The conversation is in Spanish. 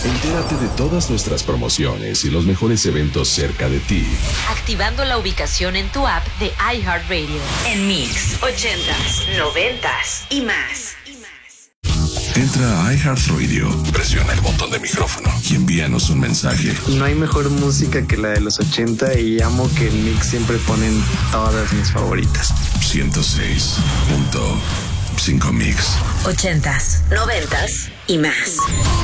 Entérate de todas nuestras promociones y los mejores eventos cerca de ti. Activando la ubicación en tu app de iHeartRadio. En Mix, 80s, 90s y más. Entra a iHeartRadio, presiona el botón de micrófono y envíanos un mensaje. No hay mejor música que la de los 80 y amo que en Mix siempre ponen todas mis favoritas. 106.5 Mix. 80s, 90s y más.